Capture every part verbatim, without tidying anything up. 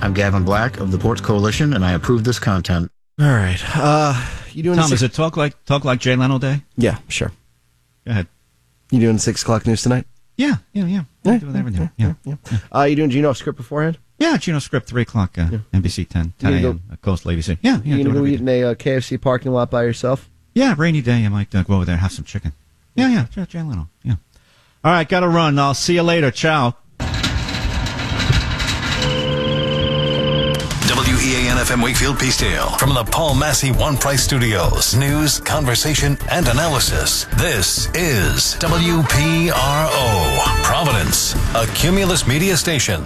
I'm Gavin Black of the Ports Coalition, and I approve this content. All right. Uh, you doing Tom, six- is it talk like talk like Jay Leno Day? Yeah, sure. Go ahead. You doing six o'clock news tonight? Yeah, yeah, yeah. Yeah, doing everything. yeah, Yeah. yeah. Uh, you doing Geno script beforehand? Yeah, Geno Script, three o'clock, uh, Yeah. N B C ten, You ten gonna a.m. Uh, Coastal A B C. Yeah, yeah. You do gonna go whatever you eat in a uh, K F C parking lot by yourself? do. Yeah, rainy day. I might uh, go over there and have some chicken. Yeah, yeah. Jay, Jay Leno. Yeah. All right, got to run. I'll see you later. Ciao. W E A N F M Wakefield Peacedale from the Paul Massey One Price Studios. News, conversation, and analysis. This is W P R O, Providence, a Cumulus media station.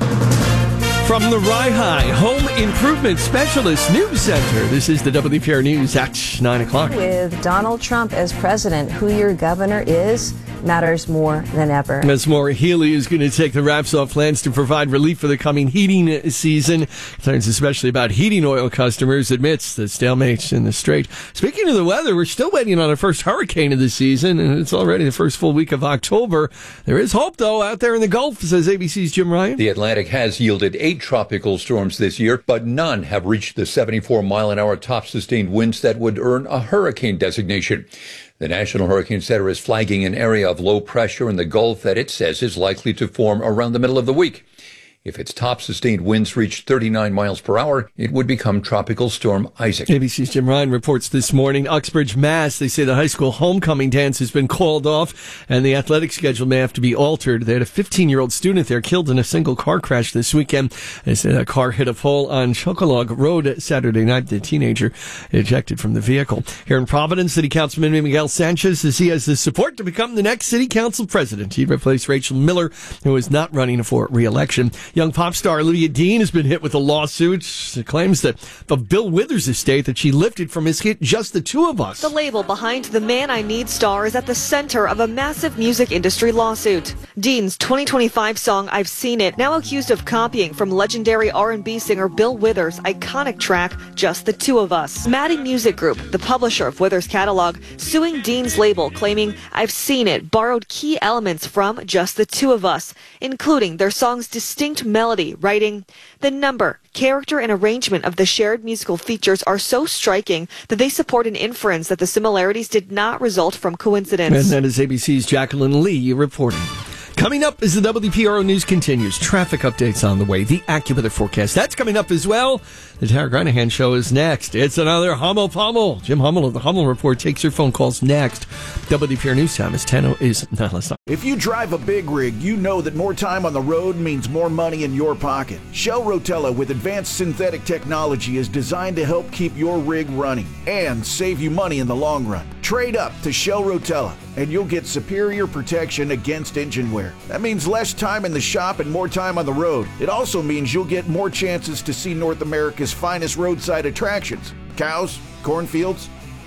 From the Rye High Home Improvement Specialist News Center, this is the W P R News at nine o'clock. With Donald Trump as president, who your governor is matters more than ever. As Maura Healey is going to take the wraps off plans to provide relief for the coming heating season. Concerns especially about heating oil customers amidst the stalemates in the strait. Speaking of the weather, we're still waiting on our first hurricane of the season, and it's already the first full week of October. There is hope, though, out there in the Gulf, says A B C's Jim Ryan. The Atlantic has yielded eight tropical storms this year, but none have reached the seventy-four mile an hour top sustained winds that would earn a hurricane designation. The National Hurricane Center is flagging an area of low pressure in the Gulf that it says is likely to form around the middle of the week. If its top sustained winds reach thirty-nine miles per hour, it would become Tropical Storm Isaac. A B C's Jim Ryan reports this morning, Uxbridge, Mass. They say the high school homecoming dance has been called off and the athletic schedule may have to be altered. They had a fifteen-year-old student there killed in a single car crash this weekend. They say a car hit a pole on Chocolog Road Saturday night. The teenager ejected from the vehicle. Here in Providence, City Councilman Miguel Sanchez says he has the support to become the next City Council president. He'd replace Rachel Miller, who is not running for re-election. Young pop star Olivia Dean has been hit with a lawsuit. She claims that of Bill Withers' estate that she lifted from his hit Just the Two of Us. The label behind the Man I Need star is at the center of a massive music industry lawsuit. Dean's twenty twenty-five song I've Seen It, now accused of copying from legendary R and B singer Bill Withers' iconic track Just the Two of Us. Maddie Music Group, the publisher of Withers' catalog, suing Dean's label, claiming I've Seen It borrowed key elements from Just the Two of Us, including their song's distinct melody, writing, the number, character, and arrangement of the shared musical features are so striking that they support an inference that the similarities did not result from coincidence. And that is A B C's Jacqueline Lee reporting. Coming up as the W P R O News continues, traffic updates on the way, the AccuWeather forecast. That's coming up as well. The Tara Granahan Show is next. It's another Hummel Pummel. Jim Hummel of the Hummel Report takes your phone calls next. W P R News time is ten oh is no, let's not. If you drive a big rig, you know that more time on the road means more money in your pocket. Shell Rotella with advanced synthetic technology is designed to help keep your rig running and save you money in the long run. Trade up to Shell Rotella and you'll get superior protection against engine wear. That means less time in the shop and more time on the road. It also means you'll get more chances to see North America's finest roadside attractions. Cows, cornfields,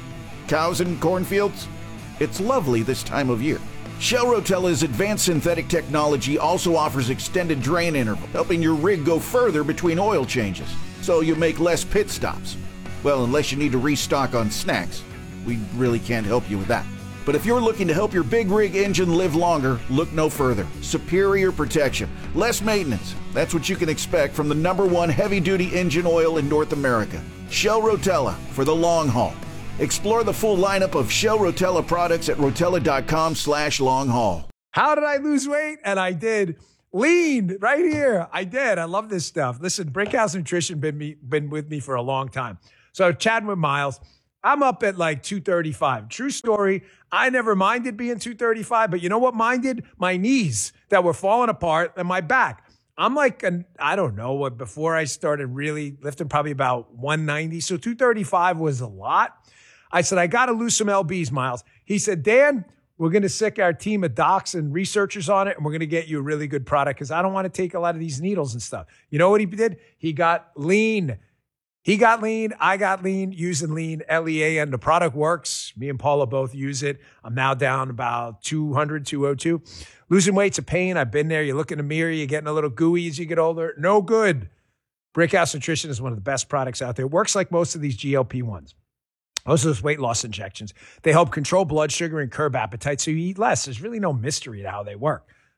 cows and cornfields. It's lovely this time of year. Shell Rotella's advanced synthetic technology also offers extended drain interval, helping your rig go further between oil changes, so you make less pit stops. Well, unless you need to restock on snacks. We really can't help you with that. But if you're looking to help your big rig engine live longer, look no further. Superior protection, less maintenance. That's what you can expect from the number one heavy-duty engine oil in North America. Shell Rotella for the long haul. Explore the full lineup of Shell Rotella products at rotella.com slash long haul. How did I lose weight? And I did. Lean right here. I did. I love this stuff. Listen, Brickhouse Nutrition been me been with me for a long time. So chatting with Miles, I'm up at like two thirty-five. True story. I never minded being two thirty-five, but you know what minded? My knees that were falling apart and my back. I'm like, an, I don't know what, before I started really lifting, probably about one ninety. So two thirty-five was a lot. I said, I got to lose some L Bs, Miles. He said, Dan, we're going to sick our team of docs and researchers on it, and we're going to get you a really good product because I don't want to take a lot of these needles and stuff. You know what he did? He got lean. He got lean. I got lean using lean, L E A N. The product works. Me and Paula both use it. I'm now down about two hundred, two oh two. Losing weight's a pain. I've been there. You look in the mirror, you're getting a little gooey as you get older. No good. Brickhouse Nutrition is one of the best products out there. It works like most of these G L P ones. Most of those weight loss injections. They help control blood sugar and curb appetite so you eat less. There's really no mystery to how they work.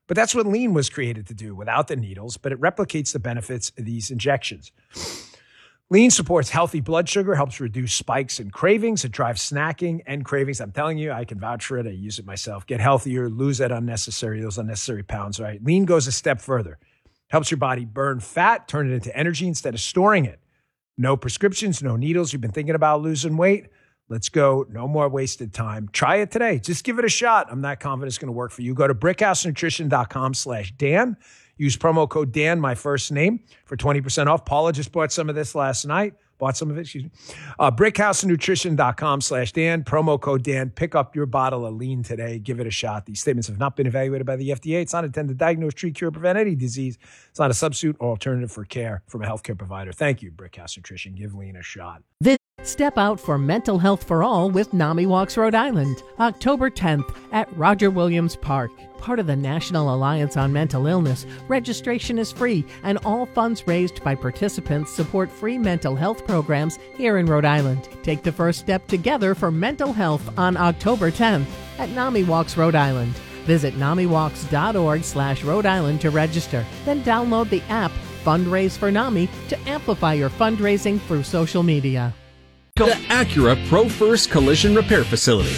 But that's what lean was created to do without the needles, but it replicates the benefits of these injections. Lean supports healthy blood sugar, helps reduce spikes and cravings. It drives snacking and cravings. I'm telling you, I can vouch for it. I use it myself. Get healthier, lose that unnecessary, those unnecessary pounds, right? Lean goes a step further. Helps your body burn fat, turn it into energy instead of storing it. No prescriptions, no needles. You've been thinking about losing weight? Let's go. No more wasted time. Try it today. Just give it a shot. I'm not confident it's going to work for you. Go to brickhousenutrition.com slash Dan. Use promo code Dan, my first name, for twenty percent off. Paula just bought some of this last night. Bought some of it, excuse me. Uh, brickhousenutrition.com slash Dan. Promo code Dan. Pick up your bottle of lean today. Give it a shot. These statements have not been evaluated by the F D A. It's not intended to diagnose, treat, cure, prevent any disease. It's not a substitute or alternative for care from a healthcare provider. Thank you, Brickhouse Nutrition. Give lean a shot. This Step out for Mental Health for All with NAMI Walks Rhode Island, October tenth at Roger Williams Park. Part of the National Alliance on Mental Illness, registration is free, and all funds raised by participants support free mental health programs here in Rhode Island. Take the first step together for mental health on October tenth at NAMI Walks Rhode Island. Visit namiwalks.org slash Rhode Island to register. Then download the app Fundraise for NAMI to amplify your fundraising through social media. The Acura Pro First Collision Repair Facility.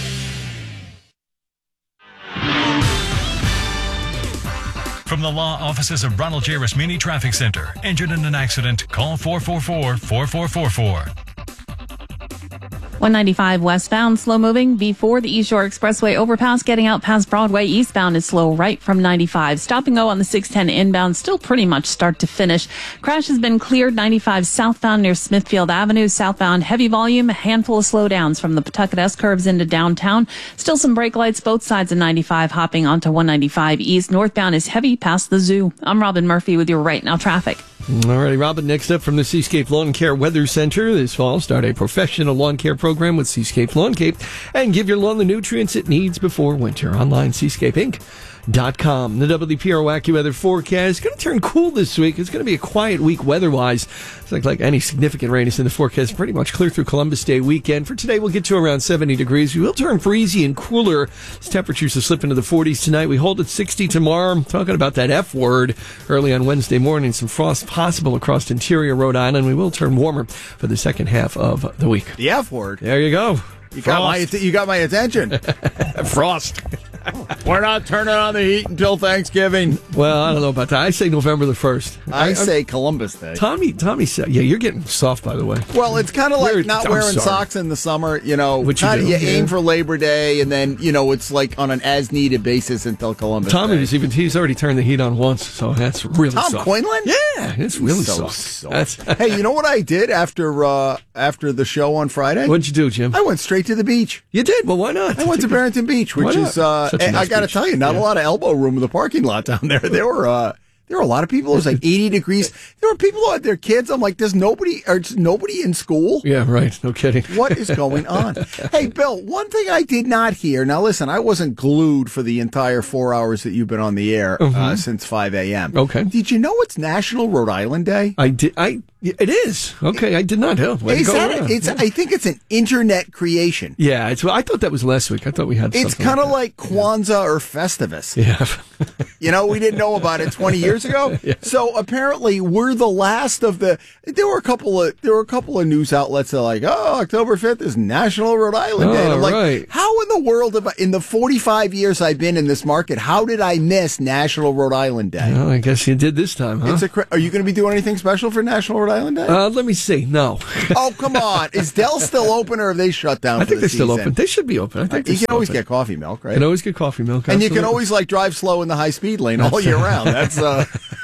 From the law offices of Ronald J. Rasmini Traffic Center. Injured in an accident? Call four four four, four four four four. one ninety-five westbound, slow moving before the East Shore Expressway overpass. Getting out past Broadway eastbound is slow right from ninety-five. Stop and go on the six ten inbound, still pretty much start to finish. Crash has been cleared. ninety-five southbound near Smithfield Avenue. Southbound heavy volume, a handful of slowdowns from the Pawtucket S-curves into downtown. Still some brake lights both sides of ninety-five hopping onto one ninety-five east. Northbound is heavy past the zoo. I'm Robin Murphy with your Right Now traffic. All righty, Robin, next up from the Seascape Lawn Care Weather Center. This fall, start a professional lawn care program with Seascape Lawn Care and give your lawn the nutrients it needs before winter. Online, seascape inc dot com. The W P R O AccuWeather forecast is going to turn cool this week. It's going to be a quiet week weather-wise. It's like, like any significant rain is in the forecast. Pretty much clear through Columbus Day weekend. For today, we'll get to around seventy degrees. We will turn breezy and cooler. As temperatures will slip into the forties tonight. We hold at sixty tomorrow. I'm talking about that F word early on Wednesday morning. Some frost possible across interior Rhode Island. We will turn warmer for the second half of the week. The F word? There you go. You got my, you got my attention. Frost. We're not turning on the heat until Thanksgiving. Well, I don't know about that. I say November the first. I, I say Columbus Day. Tommy, Tommy said, yeah, you're getting soft, by the way. Well, it's kind of like You're- not I'm wearing sorry. socks in the summer. You know, What you kinda, do, you yeah. aim for Labor Day, and then you know it's like on an as-needed basis until Columbus Tommy Day. was even, he's already turned the heat on once, so that's really Tom soft. Quinlan? Yeah, it's really So soft. soft. That's- Hey, you know what I did after uh, after the show on Friday? What'd you do, Jim? I went straight to the beach. You did? Well, why not? I went to Barrington Beach, Why which not? is uh, Such a and nice I got to beach. tell you, not Yeah. a lot of elbow room in the parking lot down there. There were uh, there were a lot of people. It was like eighty degrees. There were people who had their kids. I'm like, there's nobody or it's nobody in school. Yeah, right. No kidding. What is going on? Hey, Bill, one thing I did not hear. Now, listen, I wasn't glued for the entire four hours that you've been on the air uh, Mhm. since five a.m. Okay. Did you know it's National Rhode Island Day? I did. I. It is. Okay, I did not know. Way to Is go that around. a, it's? Yeah. I think it's an internet creation. Yeah, it's. I thought that was last week. I thought we had. It's something kind of like like Kwanzaa or Festivus. that. Yeah. You know, we didn't know about it twenty years ago. Yeah. So apparently we're the last of the, there were a couple of, there were a couple of news outlets that are like, oh, October fifth is National Rhode Island Day. And I'm Oh, like, right. how in the world have I, in the forty-five years I've been in this market, how did I miss National Rhode Island Day? Well, I guess you did this time, huh? It's a, cra- are you going to be doing anything special for National Rhode Island Day? Uh, let me see. No. oh, come on. Is Dell still open or have they shut down I for think the they're still season? open. They should be open. I think they're You can still always open. get coffee milk, right? You can always get coffee milk. And you can absolutely. always like drive slow in the high speed lane all year round. That's uh,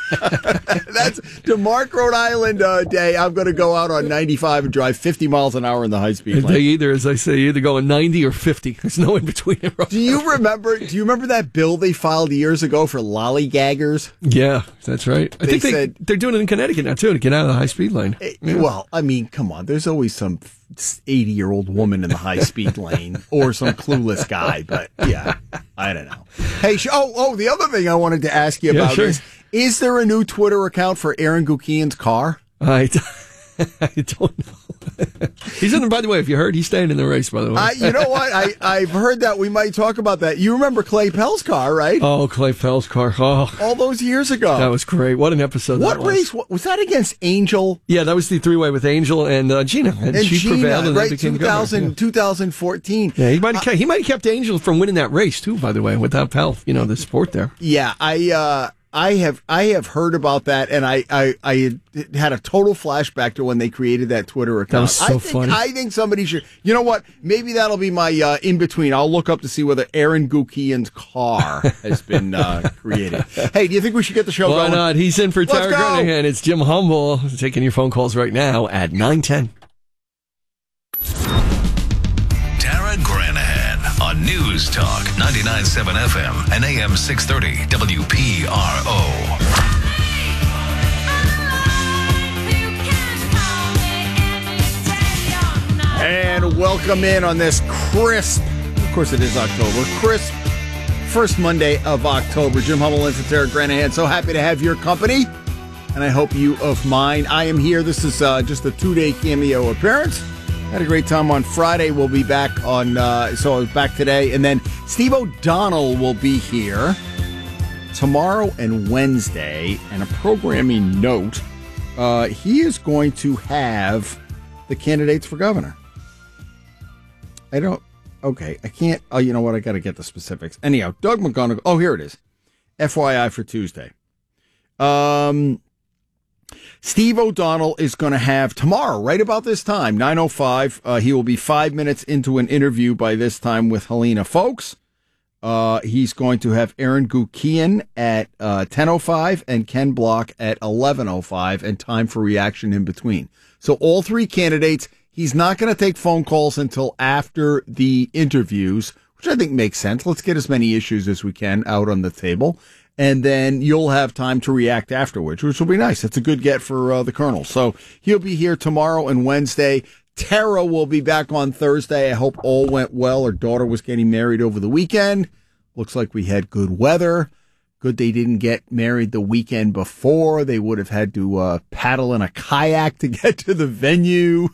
that's to mark Rhode Island uh, Day. I'm going to go out on ninety-five and drive fifty miles an hour in the high speed They lane. either, as I say, either going ninety or fifty. There's no in between. Do you remember? Do you remember that bill they filed years ago for lollygaggers? Yeah, that's right. I They think they, said- they're doing it in Connecticut now, too, to get out of the high speed lane. Eh, Well, I mean, come on. There's always some eighty-year-old woman in the high speed lane or some clueless guy. But yeah, I don't know. Hey, sh- oh, oh, the other thing I wanted to ask you Yeah, about sure. is: is there a new Twitter account for Aaron Gukian's car? I, I don't know. He's in the, by the way, if you heard, he's staying in the race, by the way. Uh, you know what? I, I've heard that we might talk about that. You remember Clay Pell's car, right? Oh, Clay Pell's car. Oh, all those years ago. That was great. What an episode what that was. race? What, was that against Angel? Yeah, that was the three-way with Angel and uh, Gina. And, And she Gina, prevailed and right, they became two thousand, governor. two thousand fourteen. Yeah, he might have kept, he might have kept Angel from winning that race, too, by the way, without Pell, you know, the sport there. Yeah, I uh, I have I have heard about that, and I, I, I had a total flashback to when they created that Twitter account. That was so I think, funny. I think somebody should. You know what? Maybe that'll be my uh, in between. I'll look up to see whether Aaron Gukian's car has been uh, created. Hey, do you think we should get the show Why going? not? He's in for Let's Tara go. Granahan. It's Jim Humble taking your phone calls right now at nine ten. Tara Granahan on News Talk ninety-nine point seven F M and A M six thirty W P R O. And welcome in on this crisp, of course it is October, crisp first Monday of October. Jim Hummel in for Tara Granahan. So happy to have your company, and I hope you of mine. I am here. This is uh, just a two-day cameo appearance. Had a great time on Friday. We'll be back on, uh, so I was back today. And then Steve O'Donnell will be here tomorrow and Wednesday. And a programming note, uh, he is going to have the candidates for governor. I don't, okay, I can't, oh, you know what, I got to get the specifics. Anyhow, Doug McGonigal, oh, here it is. F Y I for Tuesday. Um, Steve O'Donnell is going to have tomorrow, right about this time, nine oh five, uh, he will be five minutes into an interview by this time with Helena Folks. Uh, he's going to have Aaron Gukian at uh, ten oh five and Ken Block at eleven oh five, and time for reaction in between. So all three candidates, he's not going to take phone calls until after the interviews, which I think makes sense. Let's get as many issues as we can out on the table, and then you'll have time to react afterwards, which will be nice. It's a good get for uh, the Colonel. So he'll be here tomorrow and Wednesday. Tara will be back on Thursday. I hope all went well. Her daughter was getting married over the weekend. Looks like we had good weather. Good they didn't get married the weekend before. They would have had to uh, paddle in a kayak to get to the venue.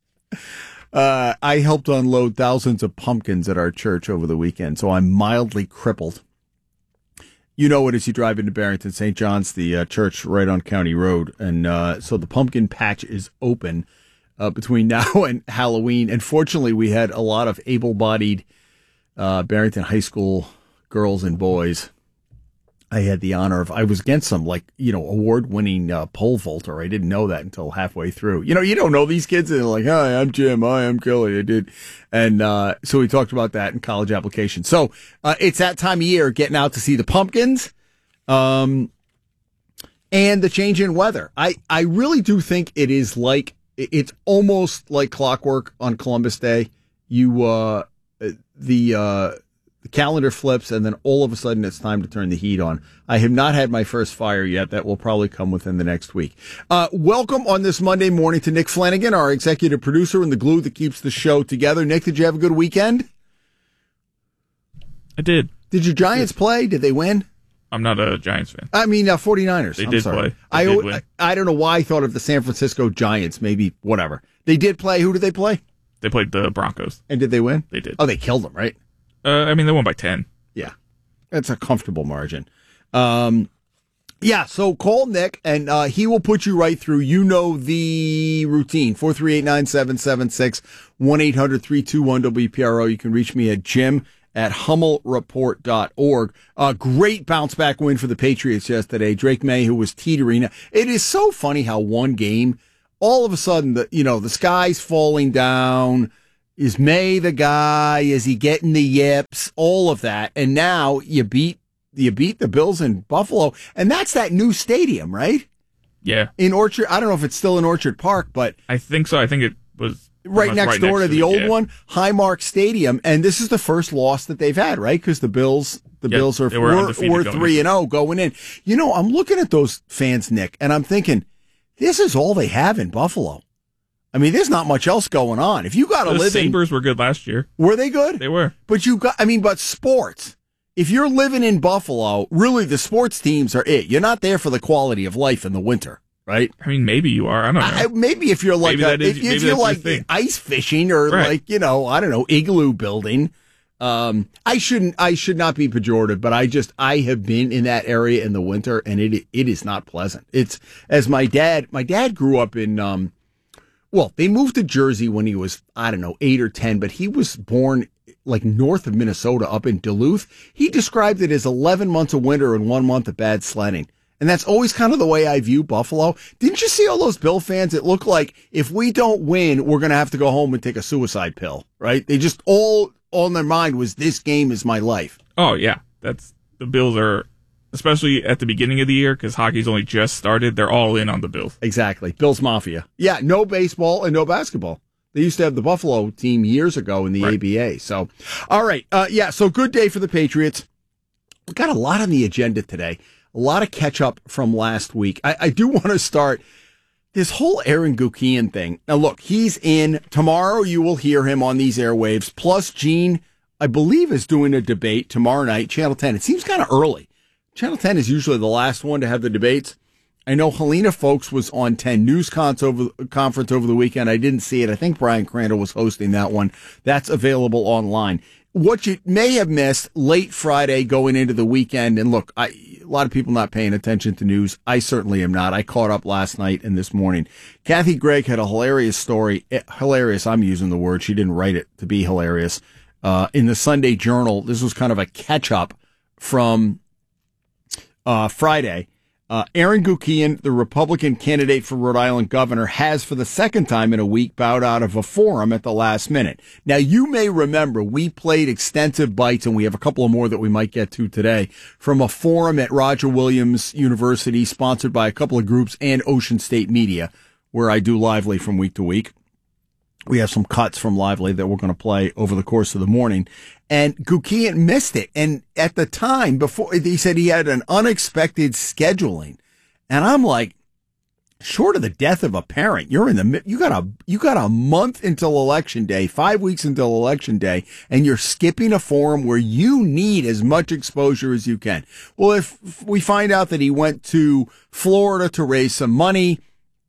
Uh, I helped unload thousands of pumpkins at our church over the weekend, so I'm mildly crippled. You know it as you drive into Barrington, Saint John's, the uh, church right on County Road. And uh, so the pumpkin patch is open uh, between now and Halloween. And fortunately, we had a lot of able-bodied uh, Barrington High School girls and boys. I had the honor of, I was against some, like, you know, award-winning uh, pole vaulter. I didn't know that until halfway through. You know, you don't know these kids. They're like, hi, I'm Jim. Hi, I'm Kelly. I did. And uh, so we talked about that in college application. So uh, it's that time of year, getting out to see the pumpkins um, and the change in weather. I, I really do think it is like, it's almost like clockwork on Columbus Day. You, uh, the, uh, The calendar flips, and then all of a sudden it's time to turn the heat on. I have not had my first fire yet. That will probably come within the next week. Uh, welcome on this Monday morning to Nick Flanagan, our executive producer and the glue that keeps the show together. Nick, did you have a good weekend? I did. Did your Giants play? Did they win? I'm not a Giants fan. I mean, uh, 49ers. They I'm did sorry. play. They I, did win. I I don't know why I thought of the San Francisco Giants. Maybe, whatever. They did play. Who did they play? They played the Broncos. And did they win? They did. Oh, they killed them, right? Uh, I mean, they won by ten. Yeah. That's a comfortable margin. Um, yeah, so call Nick, and uh, he will put you right through. You know the routine. four three eight, nine seven seven six, one eight hundred, three two one, W P R O. You can reach me at Jim at Hummel Report dot org. A great bounce-back win for the Patriots yesterday. Drake May, who was teetering. It is so funny how one game, all of a sudden, the you know, the sky's falling down. Is May the guy? Is he getting the yips? All of that. And now you beat you beat the Bills in Buffalo. And that's that new stadium, right? Yeah. In Orchard. I don't know if it's still in Orchard Park, but I think so. I think it was right next right door next to the it, old yeah. one, Highmark Stadium. And this is the first loss that they've had, right? Because the Bills the Yeah, Bills are they were were, undefeated were going three and oh going in. You know, I'm looking at those fans, Nick, and I'm thinking, this is all they have in Buffalo. I mean, there's not much else going on. If you got to The live in, Sabres were good last year. were they good? They were. But you got, I mean, but sports. If you're living in Buffalo, really the sports teams are it. You're not there for the quality of life in the winter, right? I mean, maybe you are. I don't know. I, maybe if you're like Maybe a, that is- if, maybe if you're that's your like thing. ice fishing or Right. like, you know, I don't know, igloo building. Um, I shouldn't, I should not be pejorative, but I just, I have been in that area in the winter and it, it is not pleasant. It's as my dad, my dad grew up in, um, well, they moved to Jersey when he was, I don't know, eight or ten, but he was born like north of Minnesota up in Duluth. He described it as eleven months of winter and one month of bad sledding. And that's always kind of the way I view Buffalo. Didn't you see all those Bill fans? It looked like if we don't win, we're going to have to go home and take a suicide pill, right? They just all, all in their mind was this game is my life. Oh, yeah. That's the Bills are, especially at the beginning of the year, because hockey's only just started, they're all in on the Bills. Exactly. Bills Mafia. Yeah, no baseball and no basketball. They used to have the Buffalo team years ago in the Right. A B A. So, all right. Uh, yeah, so good day for the Patriots. We got a lot on the agenda today. A lot of catch up from last week. I, I do want to start this whole Aaron Gukian thing. Now, look, he's in. Tomorrow you will hear him on these airwaves. Plus, Gene, I believe, is doing a debate tomorrow night, Channel ten. It seems kind of early. Channel ten is usually the last one to have the debates. I know Helena Folks was on ten News Cons over, Conference over the weekend. I didn't see it. I think Brian Crandall was hosting that one. That's available online. What you may have missed late Friday going into the weekend, and look, I, a lot of people not paying attention to news. I certainly am not. I caught up last night and this morning. Kathy Gregg had a hilarious story. Eh, hilarious, I'm using the word. She didn't write it to be hilarious. Uh, in the Sunday Journal, this was kind of a catch-up from uh, Friday. Uh, Aaron Gukian, the Republican candidate for Rhode Island governor, has for the second time in a week bowed out of a forum at the last minute. Now, you may remember we played extensive bites, and we have a couple of more that we might get to today, from a forum at Roger Williams University, sponsored by a couple of groups and Ocean State Media, where I do Lively from week to week. We have some cuts from Lively that we're going to play over the course of the morning. And Gukian missed it. And at the time, before he said he had an unexpected scheduling. And I'm like, short of the death of a parent, you're in the, you got a, you got a month until election day, five weeks until election day, and you're skipping a forum where you need as much exposure as you can. Well, if we find out that he went to Florida to raise some money,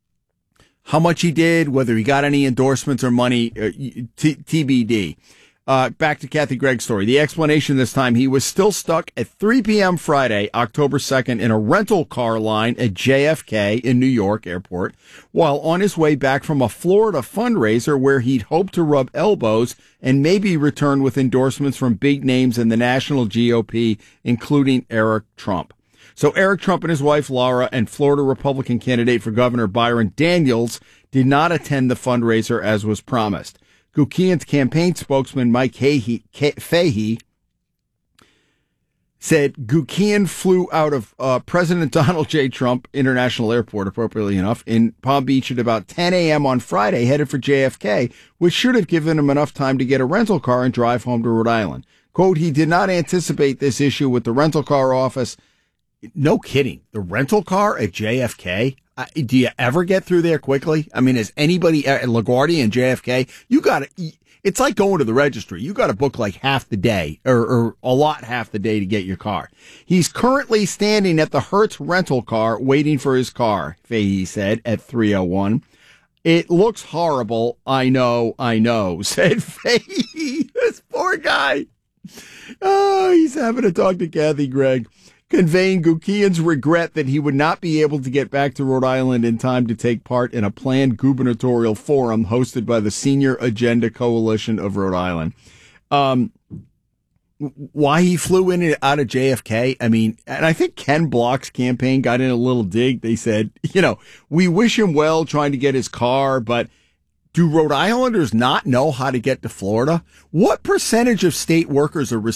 how much he did, whether he got any endorsements or money, uh, t- T B D. Uh, back to Kathy Gregg's story. The explanation this time, he was still stuck at three p.m. Friday, October second, in a rental car line at J F K in New York Airport, while on his way back from a Florida fundraiser where he'd hoped to rub elbows and maybe return with endorsements from big names in the national G O P, including Eric Trump. So Eric Trump and his wife, Laura, and Florida Republican candidate for governor Byron Daniels did not attend the fundraiser as was promised. Gukian's campaign spokesman, Mike Fahey, Fahey said Gukian flew out of uh, President Donald J. Trump International Airport, appropriately enough, in Palm Beach at about ten a.m. on Friday, headed for J F K, which should have given him enough time to get a rental car and drive home to Rhode Island. Quote, he did not anticipate this issue with the rental car office. No kidding. The rental car at J F K? Uh, do you ever get through there quickly? I mean, is anybody at LaGuardia and J F K? You got to, it's like going to the registry. You got to book like half the day or, or a lot half the day to get your car. He's currently standing at the Hertz rental car waiting for his car, Fahey said at three oh one. It looks horrible. I know, I know, said Fahey. This poor guy. Oh, he's having to talk to Kathy Gregg, conveying Gukian's regret that he would not be able to get back to Rhode Island in time to take part in a planned gubernatorial forum hosted by the Senior Agenda Coalition of Rhode Island. Um, why he flew in and out of J F K, I mean, and I think Ken Block's campaign got in a little dig. They said, you know, we wish him well trying to get his car, but do Rhode Islanders not know how to get to Florida? What percentage of state workers are